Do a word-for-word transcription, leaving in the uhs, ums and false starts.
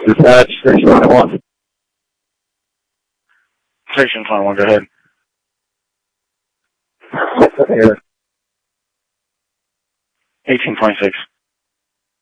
Dispatch, Station twenty-one. Station twenty-one, go ahead. Here. eighteen twenty-six.